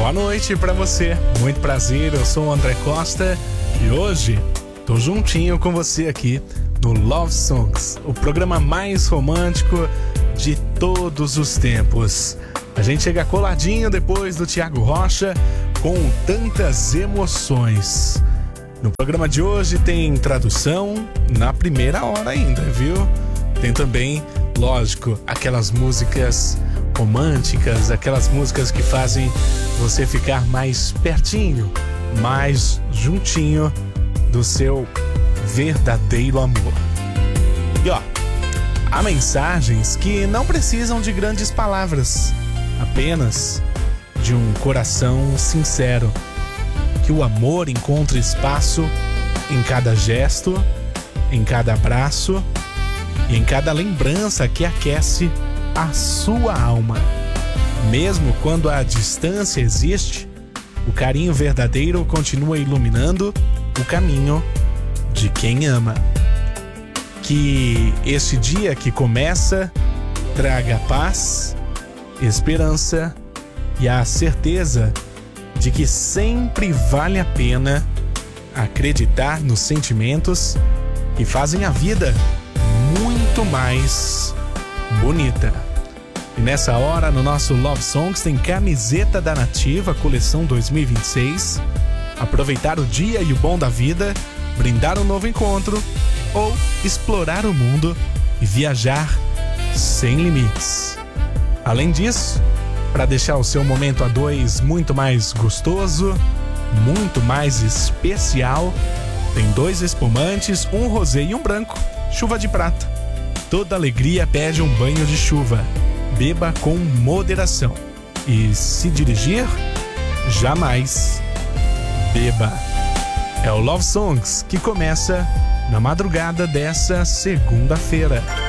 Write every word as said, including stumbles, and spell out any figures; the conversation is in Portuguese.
Boa noite pra você, muito prazer, eu sou o André Costa e hoje tô juntinho com você aqui no Love Songs, o programa mais romântico de todos os tempos. A gente chega coladinho depois do Thiago Rocha com tantas emoções. No programa de hoje tem tradução na primeira hora ainda, viu? Tem também, lógico, aquelas músicas românticas, aquelas músicas que fazem você ficar mais pertinho, mais juntinho do seu verdadeiro amor. E ó, há mensagens que não precisam de grandes palavras, apenas de um coração sincero. Que o amor encontre espaço em cada gesto, em cada abraço e em cada lembrança que aquece a sua alma. Mesmo quando a distância existe, o carinho verdadeiro continua iluminando o caminho de quem ama. Que este dia que começa traga paz, esperança e a certeza de que sempre vale a pena acreditar nos sentimentos que fazem a vida muito mais bonita. E nessa hora, no nosso Love Songs, tem camiseta da Nativa, coleção dois mil e vinte e seis. Aproveitar o dia e o bom da vida, brindar um novo encontro ou explorar o mundo e viajar sem limites. Além disso, para deixar o seu momento a dois muito mais gostoso, muito mais especial, tem dois espumantes, um rosé e um branco, chuva de prata. Toda alegria pede um banho de chuva. Beba com moderação. E se dirigir, jamais beba. É o Love Songs que começa na madrugada dessa segunda-feira.